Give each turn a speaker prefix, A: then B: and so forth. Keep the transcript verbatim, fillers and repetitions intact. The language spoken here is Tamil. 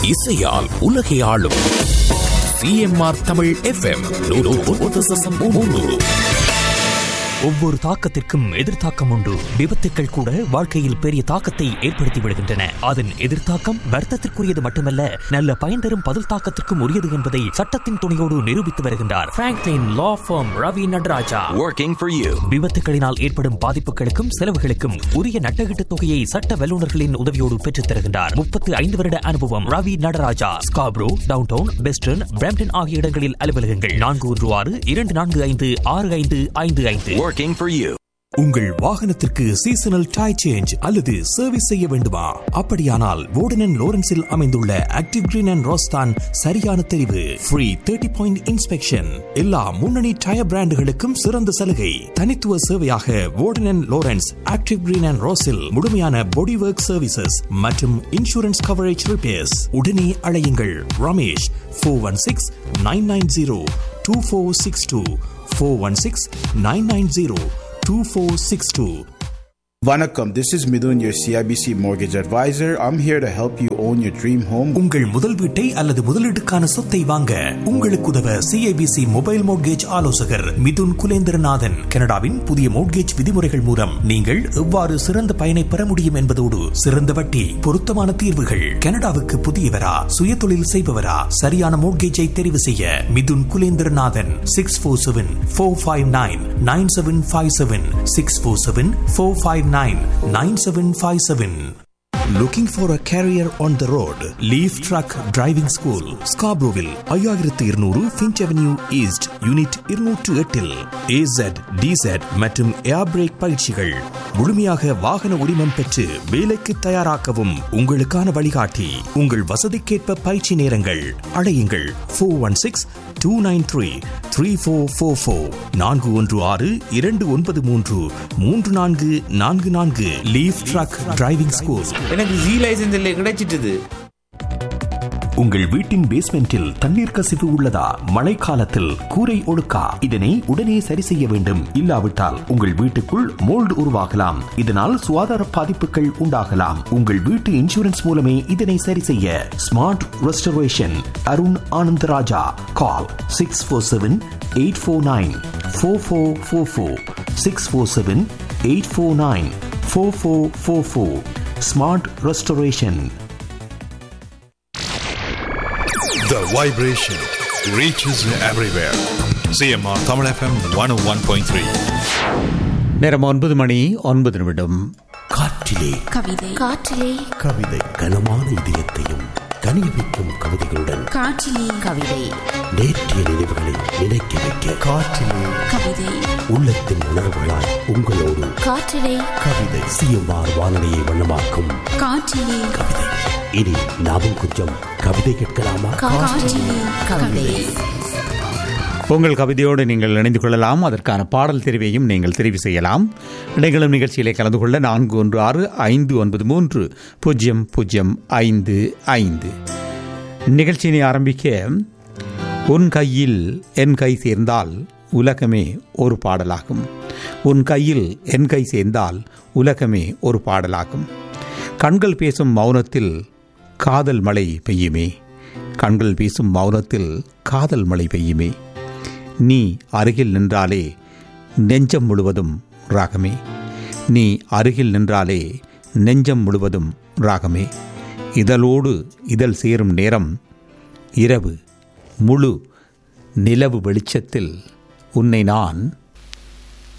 A: இசையால் உலகை ஆளும் சிஎம்ஆர் தமிழ் எஃப்எம்.
B: ஒவ்வொரு தாக்கத்திற்கும் எதிர்த்தாக்கம் உண்டு. விபத்துக்கள் கூட வாழ்க்கையில் பெரிய தாக்கத்தை ஏற்படுத்தி விடுகின்றன. அதன் எதிர்த்தாக்கம் வர்த்தத்திற்குரியது மட்டுமல்ல, நல்ல பயன் தரும் பதில் தாக்கத்திற்கும் உரியது என்பதை சட்டத்தின் துணையோடு நிரூபித்து வருகின்றார் Franklin law form Ravi Nataraja.
A: Working for you.
B: விபத்துகளினால் ஏற்படும் பாதிப்புகளுக்கும் செலவுகளுக்கும் உரிய நட்டகீட்டு தொகையை சட்ட வல்லுநர்களின் உதவியோடு பெற்றுத் தருகின்றார். முப்பத்தி ஐந்து வருட அனுபவம். Ravi Nataraja. Scarborough, downtown, western, Brampton ஆகிய இடங்களில் அலுவலகங்கள். நான்கு ஒன்று ஆறு இரண்டு நான்கு ஐந்து ஆறு ஐந்து ஐந்து ஐந்து.
A: Working for you.
B: உங்கள் வாகனத்திற்கு சீசனல் டயர் சேஞ்ச் அல்லது சர்வீஸ் செய்ய வேண்டுமா? அப்படியானால் வோர்டன் அண்ட் லோரன்ஸில் அமைந்துள்ள ஆக்டிவ் கிரீன் அண்ட் ரோஸ்தான் சரியான தெரிவு. Free thirty point inspection. எல்லா முன்னணி டயர் பிராண்டுகளுக்கும் சிறந்த சலுகை. தனித்துவ சேவையாக வோர்டன் and Lawrence active green and ரோஸில் முழுமையான பாடி ஒர்க் சர்வீசஸ் மற்றும் இன்சூரன்ஸ் கவரேஜ் ரிப்பேர்ஸ். உடனே அழையுங்கள் Ramesh four one six nine nine zero two four six two four one six nine nine zero two four six two.
C: Vanakkam, this is Midun, your C I B C mortgage advisor. I'm here to help you own your dream home.
B: உங்கள் முதல் வீட்டை அல்லது முதலீட்டுக்கான சொத்தை வாங்க உங்களுக்கு உதவ C I B C mobile mortgage ஆலோசகர் மிதுன் குலேந்திரநாதன். கனடாவின் புதிய மோட்கேஜ் விதிமுறைகள் மூலம் நீங்கள் எவ்வாறு சிறந்த பயனை பெற முடியும் என்பதோடு சிறந்த வட்டி, பொருத்தமான தீர்வுகள். கனடாவுக்கு புதியவரா, சுய தொழில் செய்பவரா, சரியான மோட்கேஜை தெரிவு செய்ய Mithun Kulendranathan. Six four seven four five nine nine seven five seven six four seven four five nine nine seven five seven. Looking for a career on the road? Leaf Truck Driving School, Scarboroughville, ஐயாயிரத்து இருநூறு Finch Avenue East, Unit இருநூற்று எட்டில் A Z, D Z மற்றும் ஏர் பிரேக் பயிற்சிகள். முழுமையாக வாகன உரிமம் பெற்று வேலைக்கு தயாராக்கவும் உங்களுக்கான வழிகாட்டி. உங்கள் வசதிக்கேற்ப பயிற்சி நேரங்கள். அழையுங்கள் four one six two nine three three four four four. நான்கு ஒன்று ஆறு இரண்டு ஒன்பது மூன்று மூன்று நான்கு நான்கு நான்கு. Leaf drug driving school.
D: எனக்கு ஜி லைசன்ஸ் இல்லை, கிடைச்சிட்டது.
B: உங்கள் வீட்டின் பேஸ்மெண்டில் தண்ணீர் கசிவு உள்ளதா? மழைக்காலத்தில் கூரை ஒழுக்கா? இதனை உடனே சரி செய்ய வேண்டும். இல்லாவிட்டால் உங்கள் வீட்டுக்குள் மோல்டு உருவாகலாம். இதனால் சுகாதார பாதிப்புகள் உண்டாகலாம். உங்கள் வீட்டு இன்சூரன்ஸ் மூலமே இதனை சரி செய்ய. Smart restoration, Arun Anandaraja. Call six four seven eight four nine four four four four. Six four seven eight four nine four four four four. Smart restoration.
E: The vibration reaches everywhere. C M R Tamil F M one oh one point three.
D: நேரம் ஒன்பது மணி ஒன்பது நிமிடம்.
B: காற்றிலே
F: கவிதை, காற்றிலே
B: கவிதை, கனமான இதயத்தையும் கனிய வைக்கும் கவிதைகளுடன்
F: காற்றிலே கவிதை,
B: நேற்றைய நினைவுகளை நினைக்க வைக்க காற்றிலே
F: கவிதை,
B: உள்ளத்தின் உணர்வுகளாய் உங்களோடு
F: காற்றிலே
B: கவிதை. சிஎம்ஆர் வானொலியை வண்ணமாக்கும்
F: காற்றிலே
B: கவிதை. இனி நாமும் கொஞ்சம் கவிதை கேட்கலாமா?
F: காற்றிலே கவிதை.
D: உங்கள் கவிதையோடு நீங்கள் இணைந்து கொள்ளலாம். அதற்கான பாடல் தெரிவையும் நீங்கள் தெரிவு செய்யலாம். இடைகளும் நிகழ்ச்சியிலே கலந்து கொள்ள நான்கு ஒன்று ஆறு ஐந்து ஒன்பது மூன்று பூஜ்ஜியம் பூஜ்ஜியம் ஐந்து ஐந்து. நிகழ்ச்சியினை ஆரம்பிக்க, உன் கையில் என் கை சேர்ந்தால் உலகமே ஒரு பாடலாகும். உன் கையில் என் கை சேர்ந்தால் உலகமே ஒரு பாடலாகும். கண்கள் பேசும் மௌனத்தில் காதல் மழை பெய்யுமே. கண்கள் பேசும் மௌனத்தில் காதல் மழை பெய்யுமே. நீ அருகில் நின்றாலே நெஞ்சம் முழுவதும் ராகமே. நீ அருகில் நின்றாலே நெஞ்சம் முழுவதும் ராகமே. இதழோடு இதழ் சேரும் நேரம் இரவு. முழு நிலவு வெளிச்சத்தில் உன்னை நான்